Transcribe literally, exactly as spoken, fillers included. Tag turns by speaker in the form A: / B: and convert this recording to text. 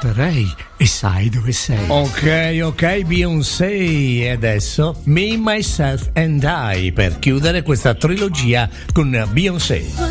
A: sarei e sai dove sei.
B: Ok, ok, Beyoncé. E adesso Me, Myself and I, per chiudere questa trilogia con Beyoncé.